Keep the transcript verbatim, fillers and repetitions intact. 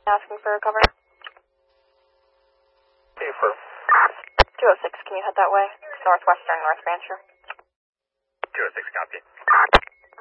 Asking for a cover. Hey, for two oh six, can you head that way? Northwestern, North Rancher. two oh six, copy.